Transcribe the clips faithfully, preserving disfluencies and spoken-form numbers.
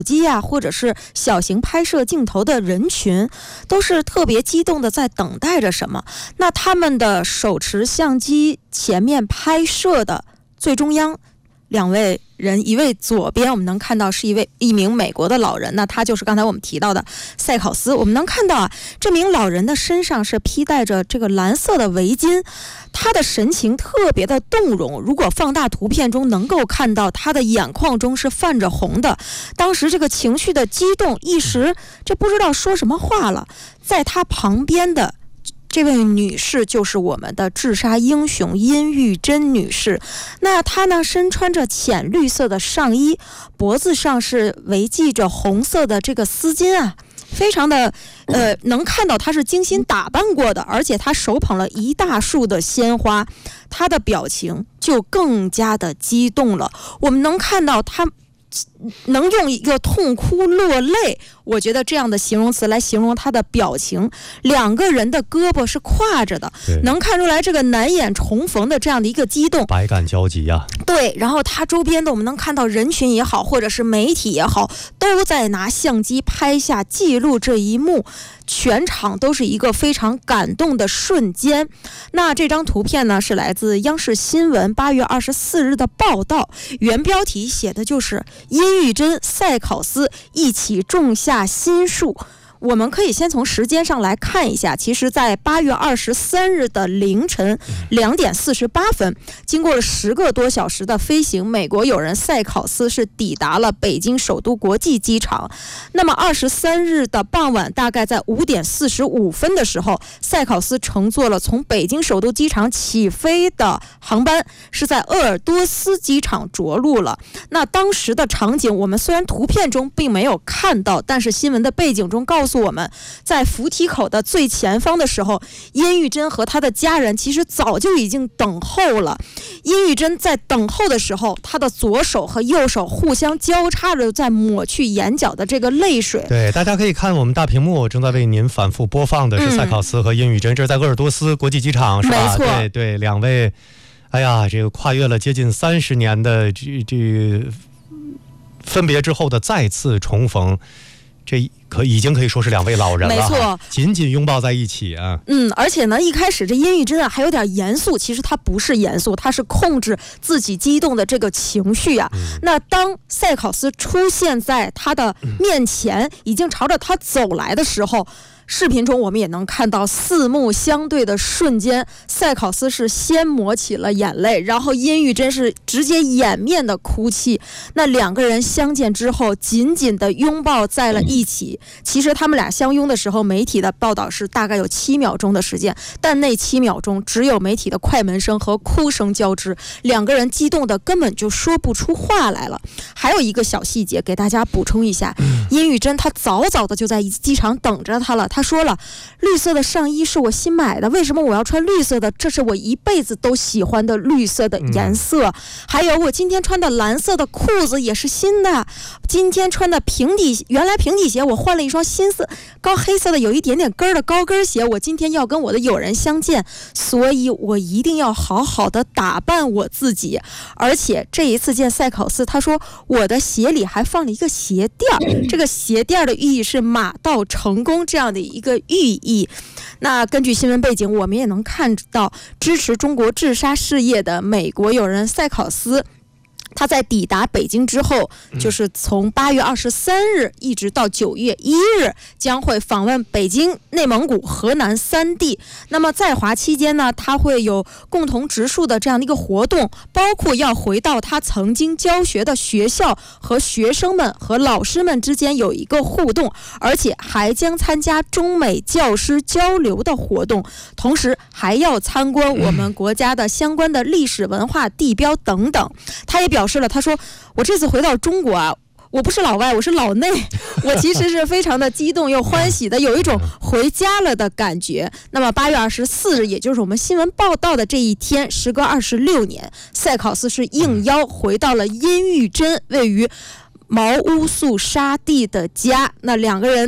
机啊，或者是小型拍摄镜头的人群，都是特别激动的在等待着什么。那他们的手持相机前面拍摄的最中央两位人，一位左边我们能看到是一位一名美国的老人，那他就是刚才我们提到的塞考斯。我们能看到啊，这名老人的身上是披戴着这个蓝色的围巾，他的神情特别的动容，如果放大图片中能够看到他的眼眶中是泛着红的，当时这个情绪的激动，一时这不知道说什么话了。在他旁边的这位女士就是我们的治沙英雄殷玉珍女士。那她呢，身穿着浅绿色的上衣，脖子上是围系着红色的这个丝巾啊，非常的呃，能看到她是精心打扮过的，而且她手捧了一大束的鲜花，她的表情就更加的激动了。我们能看到她能用一个痛哭落泪，我觉得这样的形容词来形容他的表情。两个人的胳膊是挎着的，能看出来这个难掩重逢的这样的一个激动， 百感交集呀、啊。 对，然后他周边的我们能看到人群也好，或者是媒体也好，都在拿相机拍下记录这一幕，全场都是一个非常感动的瞬间。那这张图片呢，是来自央视新闻八月二十四日的报道，原标题写的就是殷玉珍、塞考斯一起种下新树。我们可以先从时间上来看一下，其实在八月二十三日的凌晨两点四十八分，经过了十个多小时的飞行，美国友人塞考斯是抵达了北京首都国际机场。那么二十三日的傍晚，大概在五点四十五分的时候，塞考斯乘坐了从北京首都机场起飞的航班，是在鄂尔多斯机场着陆了。那当时的场景我们虽然图片中并没有看到，但是新闻的背景中告诉我们，在扶梯口的最前方的时候，殷玉珍和她的家人其实早就已经等候了。殷玉珍在等候的时候，她的左手和右手互相交叉着在抹去眼角的这个泪水。 对，大家可以看我们大屏幕正在为您反复播放的是塞考斯和殷玉珍、嗯、这是在鄂尔多斯国际机场，是吧？ 没错， 对对，两位哎呀，这个跨越了接近三十年的这这分别之后的再次重逢，这可已经可以说是两位老人了， 没错， 紧紧拥抱在一起啊。 嗯，而且呢，一开始这殷玉珍啊还有点严肃，其实他不是严肃，他是控制自己激动的这个情绪啊。嗯、那当塞考斯出现在他的面前，嗯、已经朝着他走来的时候。视频中我们也能看到四目相对的瞬间，塞考斯是先抹起了眼泪，然后殷玉珍是直接掩面的哭泣。那两个人相见之后紧紧的拥抱在了一起。其实他们俩相拥的时候，媒体的报道是大概有七秒钟的时间，但那七秒钟只有媒体的快门声和哭声交织，两个人激动的根本就说不出话来了。还有一个小细节给大家补充一下，殷玉珍她早早的就在机场等着他了，他说了，绿色的上衣是我新买的，为什么我要穿绿色的？这是我一辈子都喜欢的绿色的颜色、嗯、还有我今天穿的蓝色的裤子也是新的，今天穿的平底原来平底鞋我换了一双新色高黑色的有一点点跟的高跟鞋，我今天要跟我的友人相见，所以我一定要好好的打扮我自己。而且这一次见塞考斯，他说我的鞋里还放了一个鞋垫，这个鞋垫的寓意是马到成功这样的一个寓意。那根据新闻背景，我们也能看到支持中国治沙事业的美国友人塞考斯，他在抵达北京之后，就是从八月二十三日一直到九月一日，将会访问北京、内蒙古、河南三地。那么在华期间呢，他会有共同植树的这样的一个活动，包括要回到他曾经教学的学校，和学生们和老师们之间有一个互动，而且还将参加中美教师交流的活动，同时还要参观我们国家的相关的历史文化地标等等。他也表示了，他说我这次回到中国啊，我不是老外，我是老内，我其实是非常的激动又欢喜的，有一种回家了的感觉。那么八月二十四日，也就是我们新闻报道的这一天，时隔二十六年，塞考斯是应邀回到了殷玉珍位于茅屋宿沙地的家。那两个人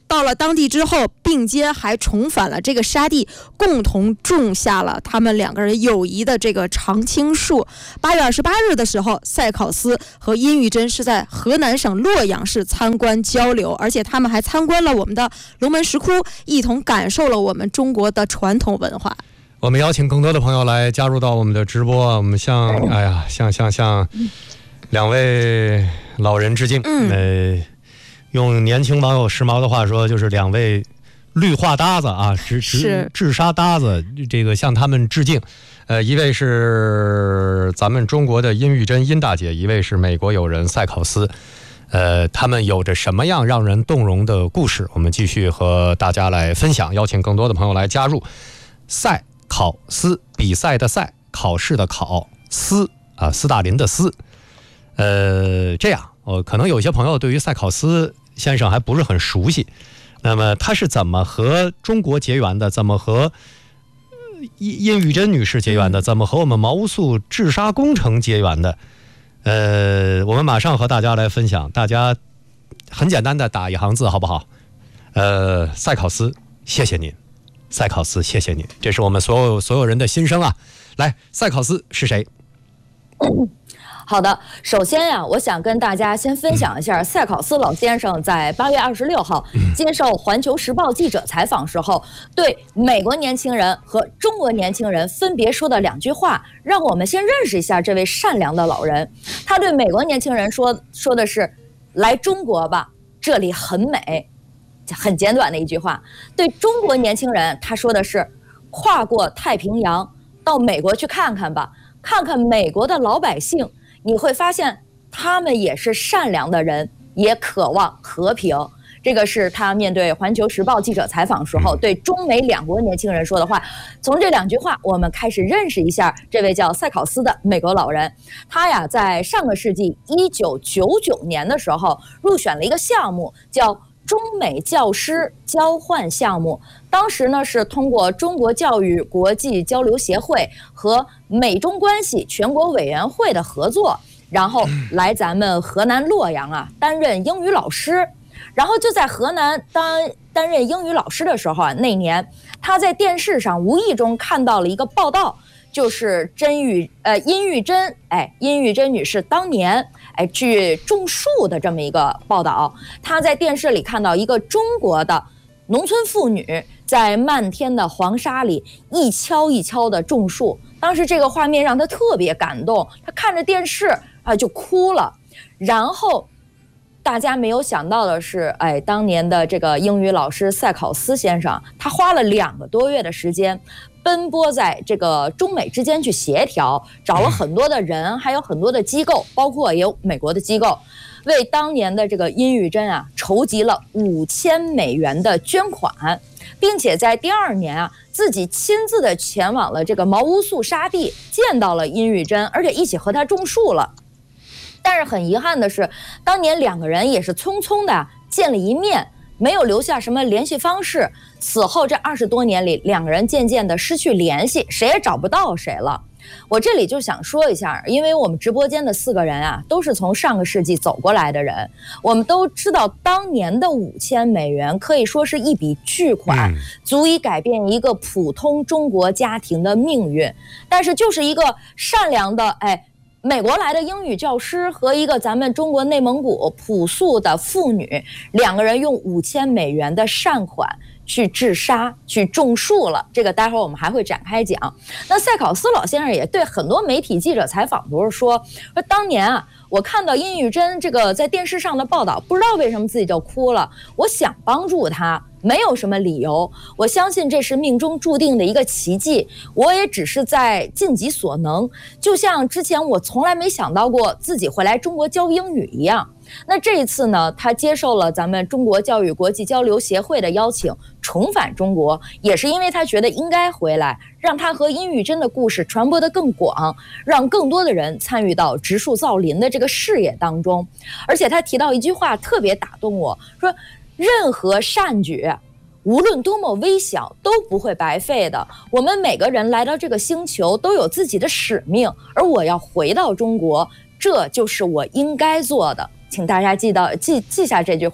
到了当地之后，并肩还重返了这个沙地，共同种下了他们两个人友谊的这个常青树。八月二十八日的时候，赛考斯和殷玉珍是在河南省洛阳市参观交流，而且他们还参观了我们的龙门石窟，一同感受了我们中国的传统文化。 我们邀请更多的朋友来加入到我们的直播，我们向哎呀向向向两位老人致敬。嗯，呃，用年轻网友时髦的话说，就是两位绿化搭子啊，治治治沙搭子，这个向他们致敬。呃，一位是咱们中国的殷玉珍殷大姐，一位是美国友人赛考斯。呃，他们有着什么样让人动容的故事？我们继续和大家来分享，邀请更多的朋友来加入。赛考斯，比赛的赛，考试的考，斯啊，斯大林的斯。呃，这样，呃，可能有些朋友对于赛考斯先生还不是很熟悉。那么他是怎么和中国结缘的？怎么和殷殷玉珍女士结缘的？怎么和我们毛乌素治沙工程结缘的？呃，我们马上和大家来分享。大家很简单的打一行字，好不好？呃，赛考斯，谢谢您。赛考斯，谢谢您，这是我们所有所有人的心声啊！来，赛考斯是谁？ 好的，首先呀、啊，我想跟大家先分享一下赛考斯老先生在八月二十六号接受《环球时报》记者采访时候，对美国年轻人和中国年轻人分别说的两句话，让我们先认识一下这位善良的老人。他对美国年轻人说说的是：“来中国吧，这里很美。”很简短的一句话。对中国年轻人，他说的是：“跨过太平洋到美国去看看吧，看看美国的老百姓。”你会发现他们也是善良的人，也渴望和平。这个是他面对《环球时报》记者采访时候对中美两国年轻人说的话。从这两句话，我们开始认识一下这位叫赛考斯的美国老人。他呀，在上个世纪一九九九年的时候，入选了一个项目，叫中美教师交换项目。当时呢，是通过中国教育国际交流协会和美中关系全国委员会的合作，然后来咱们河南洛阳啊担任英语老师。然后就在河南当担任英语老师的时候啊，那年他在电视上无意中看到了一个报道，就是甄玉呃殷玉珍哎殷玉珍女士当年哎去种树的这么一个报道。他在电视里看到一个中国的农村妇女在漫天的黄沙里一锹一锹的种树，当时这个画面让他特别感动，他看着电视啊就哭了。然后大家没有想到的是，哎，当年的这个英语老师赛考斯先生，他花了两个多月的时间，奔波在这个中美之间去协调，找了很多的人，还有很多的机构，包括也有美国的机构，为当年的这个殷玉珍啊筹集了五千美元的捐款，并且在第二年啊，自己亲自的前往了这个毛乌素沙地，见到了殷玉珍，而且一起和他种树了。但是很遗憾的是，当年两个人也是匆匆的见了一面，没有留下什么联系方式。此后这二十多年里，两个人渐渐的失去联系，谁也找不到谁了。我这里就想说一下，因为我们直播间的四个人啊，都是从上个世纪走过来的人，我们都知道当年的五千美元可以说是一笔巨款，足以改变一个普通中国家庭的命运。但是就是一个善良的哎。美国来的英语教师和一个咱们中国内蒙古朴素的妇女，两个人用五千美元的善款去治沙、去种树了。这个待会儿我们还会展开讲。那赛考斯老先生也对很多媒体记者采访不是说说当年啊，我看到殷玉珍这个在电视上的报道，不知道为什么自己就哭了。我想帮助他，没有什么理由，我相信这是命中注定的一个奇迹，我也只是在尽己所能，就像之前我从来没想到过自己会来中国教英语一样。那这一次呢，他接受了咱们中国教育国际交流协会的邀请，重返中国，也是因为他觉得应该回来，让他和殷玉珍的故事传播得更广，让更多的人参与到植树造林的这个事业当中。而且他提到一句话特别打动我，说任何善举无论多么微小都不会白费的，我们每个人来到这个星球都有自己的使命，而我要回到中国，这就是我应该做的。请大家记到记记下这句话，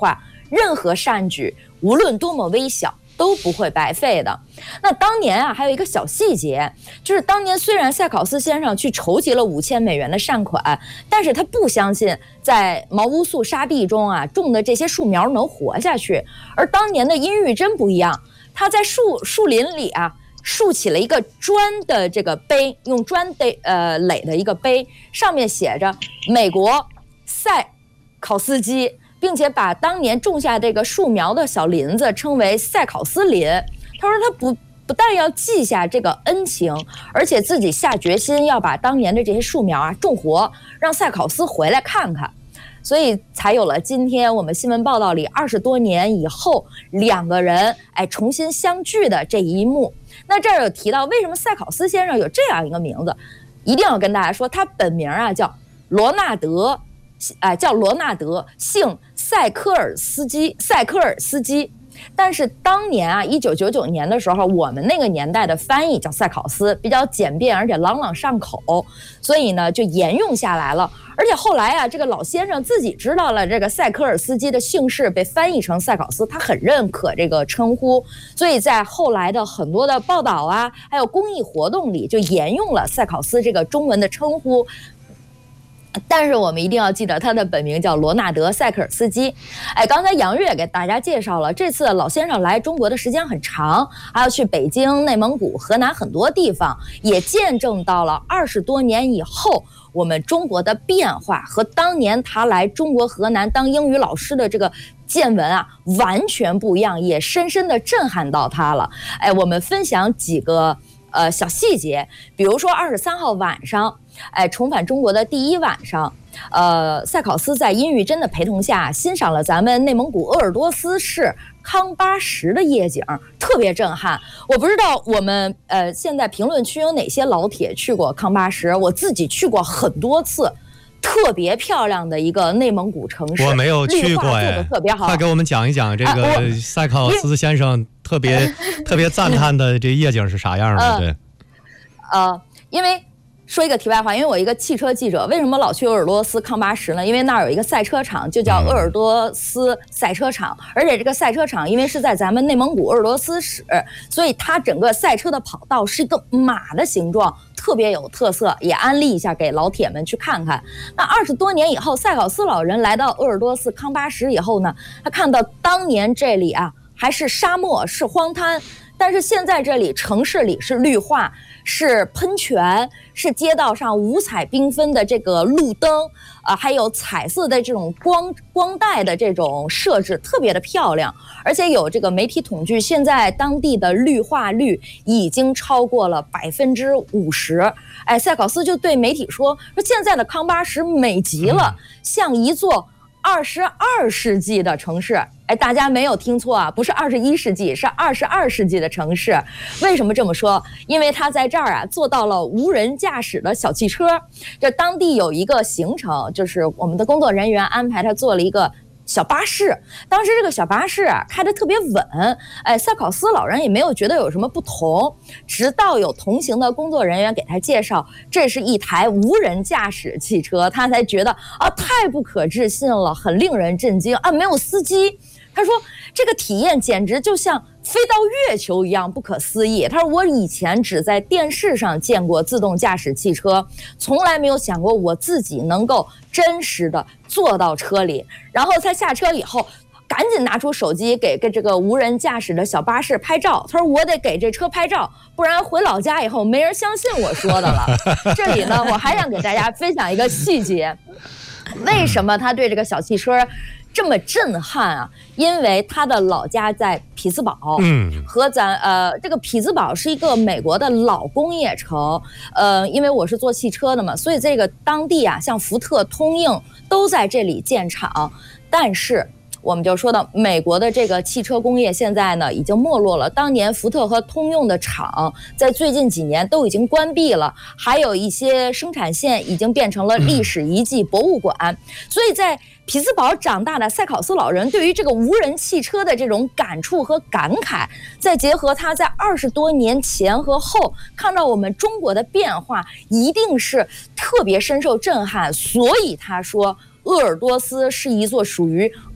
任何善举，无论多么微小，都不会白费的。那当年啊，还有一个小细节，就是当年虽然塞考斯先生去筹集了五千美元的善款，但是他不相信在毛乌素沙地中啊种的这些树苗能活下去。而当年的殷玉珍不一样，他在树树林里啊竖起了一个砖的这个碑，用砖的呃垒的一个碑，上面写着美国塞考斯基，并且把当年种下这个树苗的小林子称为塞考斯林。他说他不不但要记下这个恩情，而且自己下决心要把当年的这些树苗啊种活，让塞考斯回来看看。所以才有了今天我们新闻报道里二十多年以后两个人哎重新相聚的这一幕。那这儿有提到为什么塞考斯先生有这样一个名字，一定要跟大家说，他本名啊叫罗纳德，哎叫罗纳德，姓塞科尔斯基，塞科尔斯基。但是当年啊，一九九九年的时候，我们那个年代的翻译叫塞考斯，比较简便而且朗朗上口，所以呢就沿用下来了。而且后来啊，这个老先生自己知道了这个塞科尔斯基的姓氏被翻译成塞考斯，他很认可这个称呼，所以在后来的很多的报道啊，还有公益活动里就沿用了塞考斯这个中文的称呼。但是我们一定要记得他的本名叫罗纳德·塞克尔斯基。哎，刚才杨越给大家介绍了，这次老先生来中国的时间很长，还要去北京、内蒙古、河南很多地方，也见证到了二十多年以后我们中国的变化，和当年他来中国河南当英语老师的这个见闻啊完全不一样，也深深地震撼到他了。哎，我们分享几个呃小细节，比如说二十三号晚上，哎，重返中国的第一晚上，呃，塞考斯在殷玉珍的陪同下，欣赏了咱们内蒙古鄂尔多斯市康巴什的夜景，特别震撼。我不知道我们呃现在评论区有哪些老铁去过康巴什，我自己去过很多次。特别漂亮的一个内蒙古城市， 我没有去过哎， 特别好。 快给我们讲一讲这个塞考斯先生特别特别赞叹的这夜景是啥样的？对， 呃，因为说一个题外话，因为我一个汽车记者，为什么老去鄂尔多斯康巴什呢？因为那儿有一个赛车场，就叫鄂尔多斯赛车场，而且这个赛车场因为是在咱们内蒙古鄂尔多斯市，所以它整个赛车的跑道是一个马的形状。特别有特色，也安利一下给老铁们去看看。那二十多年以后，塞考斯老人来到鄂尔多斯康巴什以后呢，他看到当年这里啊还是沙漠，是荒滩，但是现在这里城市里是绿化，是喷泉，是街道上五彩缤纷的这个路灯，啊、呃，还有彩色的这种光光带的这种设置，特别的漂亮。而且有这个媒体统计，现在当地的绿化率已经超过了百分之五十。哎，塞考斯就对媒体说：“说现在的康巴什美极了，像一座二十二世纪的城市。”哎，大家没有听错啊，不是二十一世纪，是二十二世纪的城市。为什么这么说？因为他在这儿啊做到了无人驾驶的小汽车。这当地有一个行程，就是我们的工作人员安排他做了一个小巴士，当时这个小巴士啊开得特别稳，哎，塞考斯老人也没有觉得有什么不同，直到有同行的工作人员给他介绍这是一台无人驾驶汽车，他才觉得啊太不可置信了，很令人震惊啊，没有司机。他说这个体验简直就像飞到月球一样不可思议。他说我以前只在电视上见过自动驾驶汽车，从来没有想过我自己能够真实的坐到车里。然后他下车以后赶紧拿出手机给给这个无人驾驶的小巴士拍照。他说我得给这车拍照，不然回老家以后没人相信我说的了。这里呢我还想给大家分享一个细节，为什么他对这个小汽车这么震撼啊？因为他的老家在匹兹堡，嗯，和咱呃这个匹兹堡是一个美国的老工业城，呃，因为我是做汽车的嘛，所以这个当地啊，像福特、通用都在这里建厂，但是。我们就说到美国的这个汽车工业现在呢已经没落了，当年福特和通用的厂在最近几年都已经关闭了，还有一些生产线已经变成了历史遗迹博物馆。所以在匹兹堡长大的塞考斯老人对于这个无人汽车的这种感触和感慨，再结合他在二十多年前和后看到我们中国的变化，一定是特别深受震撼。所以他说鄂尔多斯是一座属于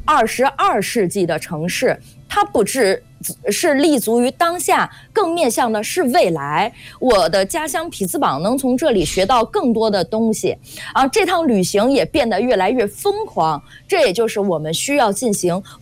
二十二世纪的城市，它不只是立足于当下，更面向的是未来。我的家乡匹兹堡能从这里学到更多的东西啊！这趟旅行也变得越来越疯狂，这也就是我们需要进行